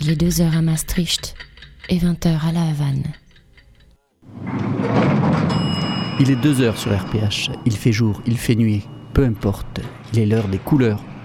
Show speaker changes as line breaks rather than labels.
Il est 2h à Maastricht et 20h à La Havane.
Il est 2h sur RPH. Il fait jour, il fait nuit. Peu importe, il est l'heure des couleurs.